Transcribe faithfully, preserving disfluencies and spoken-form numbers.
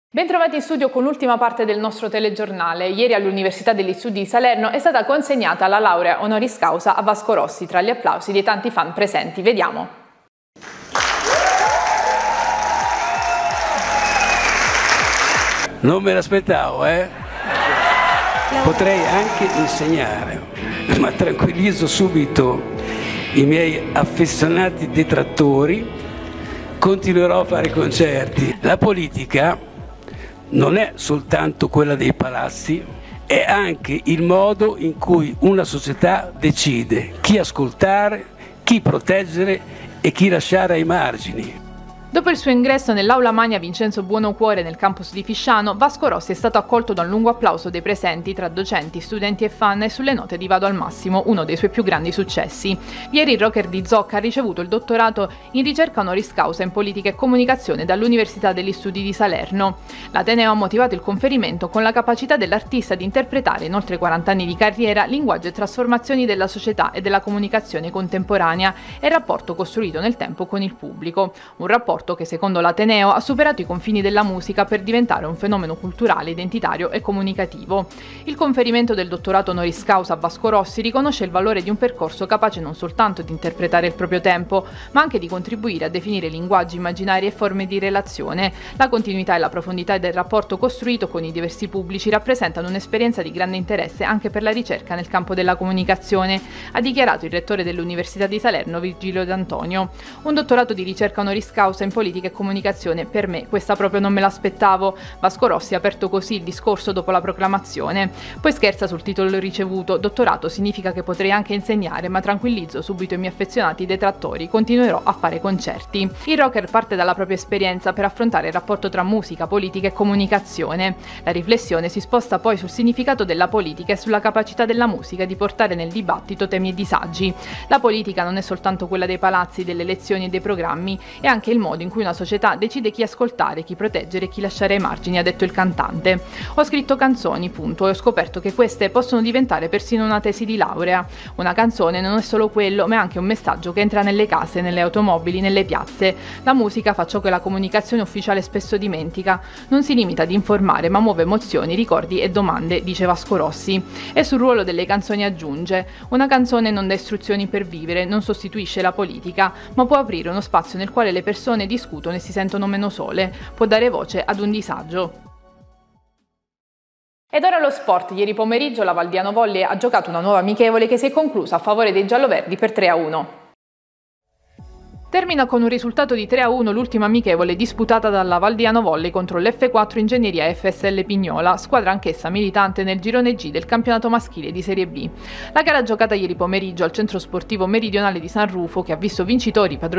Bentrovati in studio con l'ultima parte del nostro telegiornale. Ieri all'Università degli Studi di Salerno è stata consegnata la laurea honoris causa a Vasco Rossi tra gli applausi dei tanti fan presenti. Vediamo. Non me l'aspettavo, eh? Potrei anche insegnare, ma tranquillizzo subito i miei affezionati detrattori, continuerò a fare concerti. La politica non è soltanto quella dei palazzi, è anche il modo in cui una società decide chi ascoltare, chi proteggere e chi lasciare ai margini. Dopo il suo ingresso nell'aula magna Vincenzo Buonocuore nel campus di Fisciano, Vasco Rossi è stato accolto da un lungo applauso dei presenti tra docenti, studenti e fan e sulle note di Vado al massimo, uno dei suoi più grandi successi. Ieri il rocker di Zocca ha ricevuto il dottorato in ricerca honoris causa in politica e comunicazione dall'Università degli Studi di Salerno. L'Ateneo ha motivato il conferimento con la capacità dell'artista di interpretare in oltre quaranta anni di carriera linguaggio e trasformazioni della società e della comunicazione contemporanea e il rapporto costruito nel tempo con il pubblico. Un rapporto che secondo l'Ateneo ha superato i confini della musica per diventare un fenomeno culturale, identitario e comunicativo. Il conferimento del dottorato honoris causa a Vasco Rossi riconosce il valore di un percorso capace non soltanto di interpretare il proprio tempo, ma anche di contribuire a definire linguaggi immaginari e forme di relazione. La continuità e la profondità del rapporto costruito con i diversi pubblici rappresentano un'esperienza di grande interesse anche per la ricerca nel campo della comunicazione, ha dichiarato il rettore dell'Università di Salerno, Virgilio D'Antonio. Un dottorato di ricerca honoris causa in politica e comunicazione, per me questa proprio non me l'aspettavo. Vasco Rossi ha aperto così il discorso dopo la proclamazione. Poi scherza sul titolo ricevuto: dottorato significa che potrei anche insegnare, ma tranquillizzo subito i miei affezionati detrattori, continuerò a fare concerti. Il rocker parte dalla propria esperienza per affrontare il rapporto tra musica, politica e comunicazione. La riflessione si sposta poi sul significato della politica e sulla capacità della musica di portare nel dibattito temi e disagi. La politica non è soltanto quella dei palazzi, delle elezioni e dei programmi, è anche il modo in cui una società decide chi ascoltare, chi proteggere e chi lasciare ai margini, ha detto il cantante. Ho scritto canzoni, punto, e ho scoperto che queste possono diventare persino una tesi di laurea. Una canzone non è solo quello, ma è anche un messaggio che entra nelle case, nelle automobili, nelle piazze. La musica fa ciò che la comunicazione ufficiale spesso dimentica. Non si limita ad informare, ma muove emozioni, ricordi e domande, dice Vasco Rossi. E sul ruolo delle canzoni aggiunge: una canzone non dà istruzioni per vivere, non sostituisce la politica, ma può aprire uno spazio nel quale le persone discutono e si sentono meno sole, può dare voce ad un disagio. Ed ora lo sport. Ieri pomeriggio la Valdiano Volley ha giocato una nuova amichevole che si è conclusa a favore dei gialloverdi per tre a uno. Termina con un risultato di tre a uno l'ultima amichevole disputata dalla Valdiano Volley contro l'F quattro Ingegneria F S L Pignola, squadra anch'essa militante nel girone G del campionato maschile di Serie B. La gara giocata ieri pomeriggio al centro sportivo meridionale di San Rufo, che ha visto vincitori i padroni